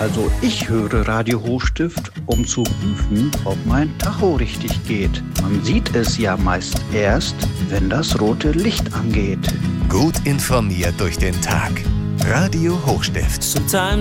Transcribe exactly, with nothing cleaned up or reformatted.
Also ich höre Radio Hochstift, um zu prüfen, ob mein Tacho richtig geht. Man sieht es ja meist erst, wenn das rote Licht angeht. Gut informiert durch den Tag. Radio Hochstift. Sometimes